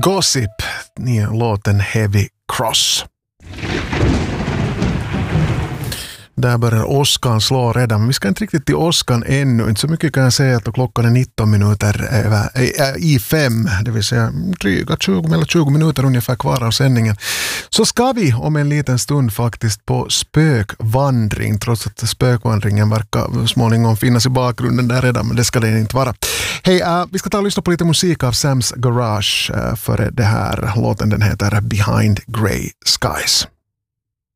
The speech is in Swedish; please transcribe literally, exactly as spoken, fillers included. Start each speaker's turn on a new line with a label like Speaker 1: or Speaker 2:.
Speaker 1: Gossip, nya låten Heavy Cross. Där börjar åskan slå redan, men vi ska inte riktigt till åskan ännu. Inte så mycket kan jag säga att klockan är nitton minuter över, äh, i fem, det vill säga dryga tjugo, mellan tjugo minuter ungefär kvar av sändningen. Så ska vi om en liten stund faktiskt på spökvandring, trots att spökvandringen verkar småningom finnas i bakgrunden där redan, men det ska det inte vara. Hej, uh, vi ska ta och lyssna på lite musik av Sam's Garage uh, för det här låten, den heter Behind Grey Skies.